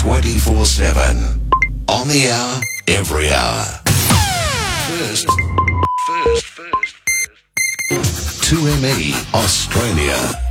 24/7. On the hour, every hour. First. 2ME Australia.